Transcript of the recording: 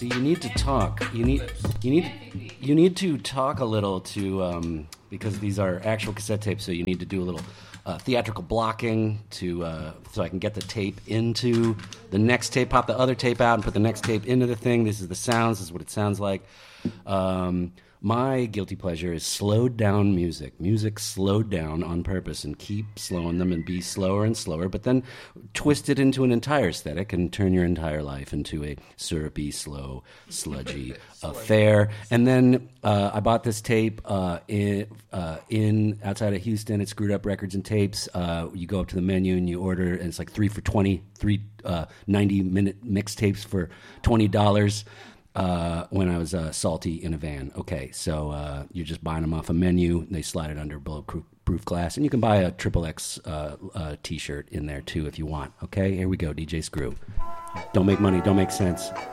See, you need to talk. You need to talk a little to because these are actual cassette tapes. So you need to do a little theatrical blocking to so I can get the tape into the next tape. Pop the other tape out and put the next tape into the thing. This is the sounds. This is what it sounds like. My guilty pleasure is slowed down music. Music slowed down on purpose and keep slowing them and be slower and slower, but then twist it into an entire aesthetic and turn your entire life into a syrupy, slow, sludgy affair. And then I bought this tape in outside of Houston at Screwed Up Records and Tapes. You go up to the menu and you order, and it's like 3 for $20, 90-minute mixtapes for $20. When I was salty in a van. Okay, so you're just buying them off a menu. They slide it under bulletproof glass, and you can buy a XXX T-shirt in there too if you want. Okay, here we go, DJ Screw. Don't make money, don't make sense.